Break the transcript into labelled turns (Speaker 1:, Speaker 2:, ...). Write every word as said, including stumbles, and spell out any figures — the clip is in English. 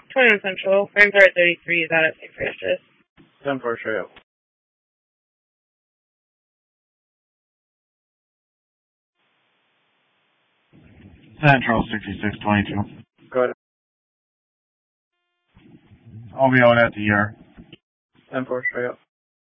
Speaker 1: twenty-one Central. Frames are at thirty-three. Is that at Saint Francis?
Speaker 2: ten four, straight up.
Speaker 3: Central, sixty-six twenty-two.
Speaker 2: Go ahead.
Speaker 3: I'll be out at the year.
Speaker 2: ten four, straight up.